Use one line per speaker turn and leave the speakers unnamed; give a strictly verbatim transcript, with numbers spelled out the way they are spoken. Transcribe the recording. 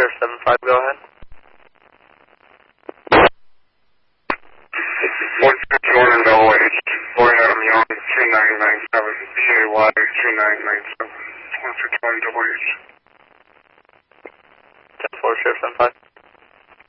Sheriff seven five, go ahead.
one six one and O H, Boy Adam Young, two nine nine seven, B A Y two nine nine seven, one six one double H.
ten four, Sheriff seven five.